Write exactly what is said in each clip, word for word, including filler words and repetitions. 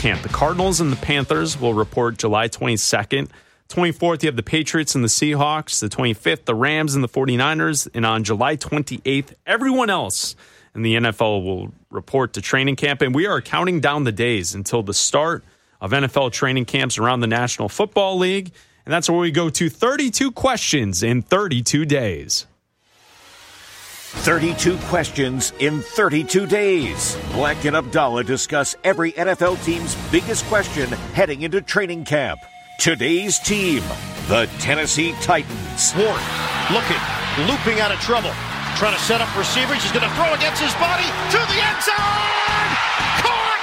camp. The Cardinals and the Panthers will report July twenty-second. twenty-fourth, you have the Patriots and the Seahawks. The twenty-fifth, the Rams and the 49ers. And on July twenty-eighth, everyone else in the N F L will report to training camp. And we are counting down the days until the start of N F L training camps around the National Football League. And that's where we go to thirty-two questions in thirty-two days. thirty-two questions in thirty-two days. Black and Abdallah discuss every N F L team's biggest question heading into training camp. Today's team, the Tennessee Titans. Ward looking, looping out of trouble. Trying to set up receivers. He's going to throw against his body to the end zone. Caught!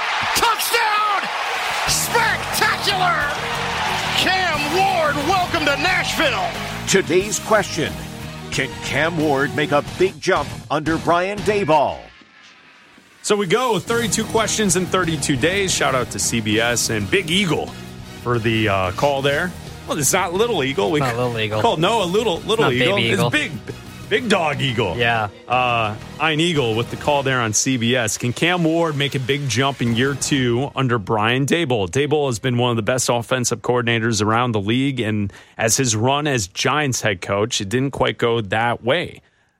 Touchdown! Spectacular! Cam Ward, welcome to Nashville. Today's question, can Cam Ward make a big jump under Brian Daboll? So we go thirty-two questions in thirty-two days. Shout out to C B S and Big Eagle for the uh, call there. Well, it's not Little Eagle. We not Little Eagle. Called no a little little eagle. Eagle. It's big, big dog eagle. Yeah. Uh, Ein Eagle with the call there on C B S. Can Cam Ward make a big jump in year two under Brian Daboll? Daboll has been one of the best offensive coordinators around the league, and as his run as Giants head coach, it didn't quite go that way.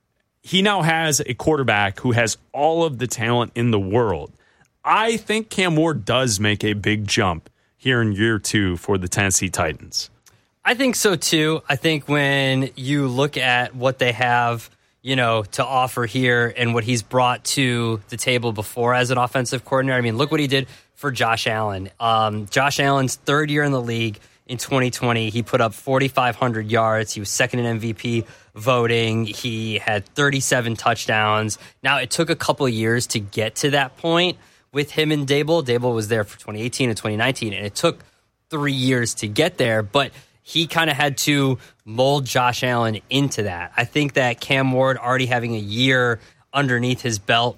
He now has a quarterback who has all of the talent in the world. I think Cam Ward does make a big jump here in year two for the Tennessee Titans. I think so, too. I think when you look at what they have, you know, to offer here and what he's brought to the table before as an offensive coordinator, I mean, look what he did for Josh Allen. Um, Josh Allen's third year in the league in twenty twenty, he put up forty-five hundred yards. He was second in M V P voting. He had thirty-seven touchdowns. Now, it took a couple of years to get to that point with him and Daboll. Daboll was there for twenty eighteen and twenty nineteen, and it took three years to get there, but he kind of had to mold Josh Allen into that. I think that Cam Ward, already having a year underneath his belt,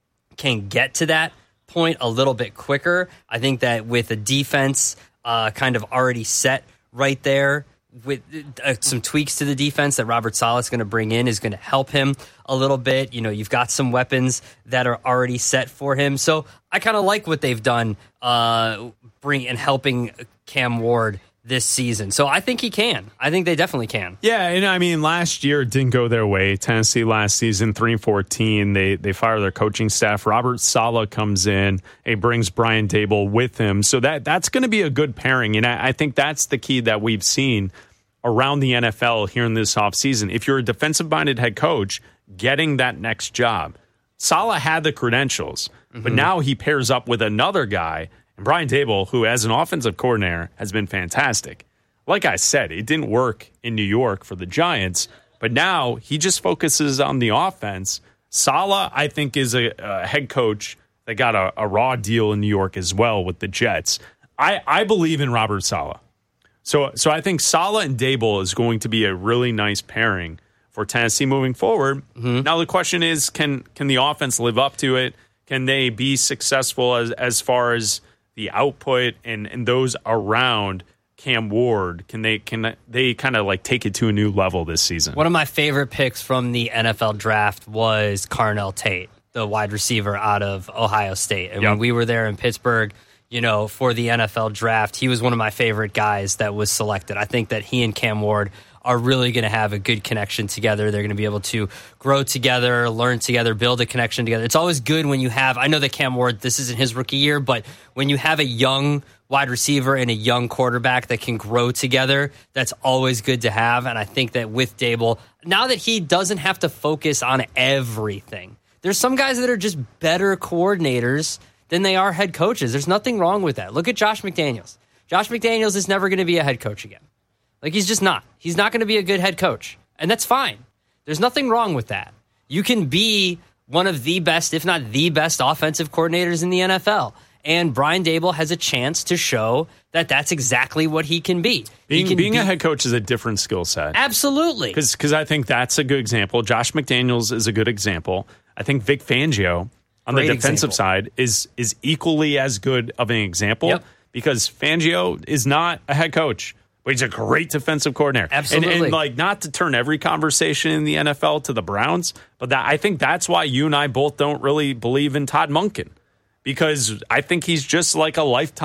can get to that point a little bit quicker. I think that with a defense uh, kind of already set right there, with uh, some tweaks to the defense that Robert Saleh is going to bring in is going to help him a little bit. You know, you've got some weapons that are already set for him. So I kind of like what they've done uh, bring and helping Cam Ward this season. So I think he can. I think they definitely can. Yeah, and I mean, last year it didn't go their way. Tennessee last season, three and fourteen. They they fire their coaching staff. Robert Saleh comes in. He brings Brian Daboll with him. So that that's going to be a good pairing. And I, I think that's the key that we've seen around the N F L here in this offseason. If you're a defensive-minded head coach, getting that next job. Saleh had the credentials, mm-hmm. but now he pairs up with another guy. And Brian Daboll, who as an offensive coordinator has been fantastic. Like I said, it didn't work in New York for the Giants, but now he just focuses on the offense. Saleh, I think, is a, a head coach that got a, a raw deal in New York as well with the Jets. I, I believe in Robert Saleh. So, so I think Saleh and Daboll is going to be a really nice pairing for Tennessee moving forward. Mm-hmm. Now the question is, can can the offense live up to it? Can they be successful as as far as the output and, and those around Cam Ward? Can they can they kind of like take it to a new level this season? One of my favorite picks from the N F L draft was Carnell Tate, the wide receiver out of Ohio State. And yep. when we were there in Pittsburgh, you know, for the N F L draft, he was one of my favorite guys that was selected. I think that he and Cam Ward are really going to have a good connection together. They're going to be able to grow together, learn together, build a connection together. It's always good when you have, I know that Cam Ward, this isn't his rookie year, but when you have a young wide receiver and a young quarterback that can grow together, that's always good to have. And I think that with Daboll, now that he doesn't have to focus on everything, there's some guys that are just better coordinators than they are head coaches. There's nothing wrong with that. Look at Josh McDaniels. Josh McDaniels is never going to be a head coach again. Like, he's just not. He's not going to be a good head coach. And that's fine. There's nothing wrong with that. You can be one of the best, if not the best, offensive coordinators in the N F L. And Brian Daboll has a chance to show that that's exactly what he can be. Being, he can being be, a head coach is a different skill set. Absolutely. Because I think that's a good example. Josh McDaniels is a good example. I think Vic Fangio on Great the defensive example. side is is equally as good of an example yep. because Fangio is not a head coach. But he's a great defensive coordinator. Absolutely. And, and like, not to turn every conversation in the N F L to the Browns, but that I think that's why you and I both don't really believe in Todd Monken. Because I think he's just like a lifetime